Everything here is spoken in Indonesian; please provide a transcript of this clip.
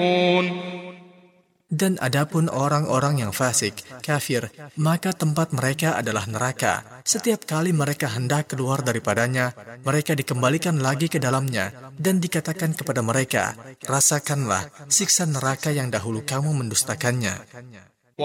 Dan adapun orang-orang yang fasik, kafir, maka tempat mereka adalah neraka. Setiap kali mereka hendak keluar daripadanya, mereka dikembalikan lagi ke dalamnya, dan dikatakan kepada mereka, rasakanlah siksa neraka yang dahulu kamu mendustakannya.